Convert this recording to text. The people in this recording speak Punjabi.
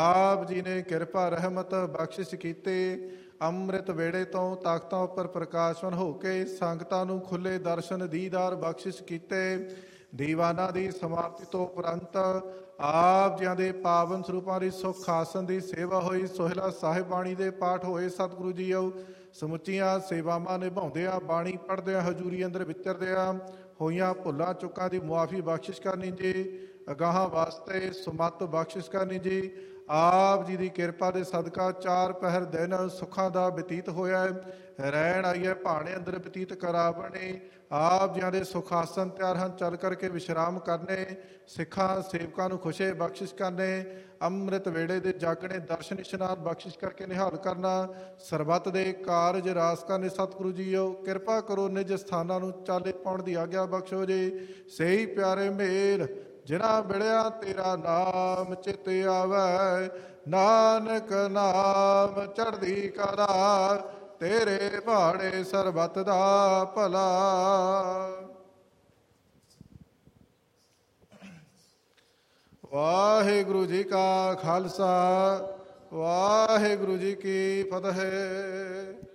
ਆਪ ਜੀ ਨੇ ਕਿਰਪਾ ਰਹਿਮਤ ਬਖਸ਼ਿਸ਼ ਕੀਤੇ। ਅੰਮ੍ਰਿਤ ਵੇੜੇ ਤੋਂ ਤਖਤਾਂ ਉੱਪਰ ਪ੍ਰਕਾਸ਼ਵਨ ਹੋ ਕੇ ਸੰਗਤਾਂ ਨੂੰ ਖੁੱਲੇ ਦਰਸ਼ਨ ਦੀਦਾਰ ਬਖਸ਼ਿਸ਼ ਕੀਤੇ। ਦੀਵਾਨਾਂ ਦੀ ਸਮਾਪਤੀ ਤੋਂ ਉਪਰੰਤ ਆਪ ਜੀਆਂ ਦੇ ਪਾਵਨ ਸਰੂਪਾਂ ਦੀ ਸੁਖ ਆਸਨ ਦੀ ਸੇਵਾ ਹੋਈ। ਸੋਹਿਲਾ ਸਾਹਿਬ ਬਾਣੀ ਦੇ ਪਾਠ ਹੋਏ। ਸਤਿਗੁਰੂ ਜੀਓ ਸਮੁੱਚੀਆਂ ਸੇਵਾਵਾਂ ਨਿਭਾਉਂਦਿਆਂ, ਬਾਣੀ ਪੜ੍ਹਦਿਆਂ, ਹਜ਼ੂਰੀ ਅੰਦਰ ਵਿਚਰਦਿਆਂ ਹੋਈਆਂ ਭੁੱਲਾਂ ਚੁੱਕਾਂ ਦੀ ਮੁਆਫੀ ਬਖਸ਼ਿਸ਼ ਕਰਨੀ ਜੀ। ਅਗਾਹਾਂ ਵਾਸਤੇ ਸੁਮੱਤ ਬਖਸ਼ਿਸ਼ ਕਰਨੀ ਜੀ। ਆਪ ਜੀ ਦੀ ਕਿਰਪਾ ਦੇ ਸਦਕਾ 4 ਪਹਿਰ ਦਿਨ ਸੁੱਖਾਂ ਦਾ ਬਤੀਤ ਹੋਇਆ। ਰਹਿਣ ਆਈਏ ਭਾਣੇ ਅੰਦਰ ਬਤੀਤ ਕਰਾਵਣੇ। ਆਪ ਜੀਆਂ ਦੇ ਸੁਖ ਆਸਨ ਤਿਆਰ ਹਨ, ਚੱਲ ਕਰਕੇ ਵਿਸ਼ਰਾਮ ਕਰਨੇ। ਸਿੱਖਾਂ ਸੇਵਕਾਂ ਨੂੰ ਖੁਸ਼ੇ ਬਖਸ਼ਿਸ਼ ਕਰਨੇ। ਅੰਮ੍ਰਿਤ ਵੇੜੇ ਦੇ ਜਾਗਣੇ ਦਰਸ਼ਨ ਇਸ਼ਨਾਨ ਬਖਸ਼ਿਸ਼ ਕਰਕੇ ਨਿਹਾਲ ਕਰਨਾ। ਸਰਬੱਤ ਦੇ ਕਾਰਜ ਰਾਸ ਕਰਨੇ। ਸਤਿਗੁਰੂ ਜੀਓ ਕਿਰਪਾ ਕਰੋ, ਨਿਜ ਸਥਾਨਾਂ ਨੂੰ ਚਾਲੇ ਪਾਉਣ ਦੀ ਆਗਿਆ ਬਖਸ਼ੋ ਜੀ। ਸਹੀ ਪਿਆਰੇ ਮੇਲ ਜਿਨ੍ਹਾਂ ਮਿਲਿਆ ਤੇਰਾ ਨਾਮ ਚਿੱਤੇ ਆਵੈ। ਨਾਨਕ ਨਾਮ ਚੜ੍ਹਦੀ ਕਲਾ, ਤੇਰੇ ਭਾਣੇ ਸਰਬੱਤ ਦਾ ਭਲਾ। ਵਾਹਿਗੁਰੂ ਜੀ ਕਾ ਖਾਲਸਾ, ਵਾਹਿਗੁਰੂ ਜੀ ਕੀ ਫਤਿਹ।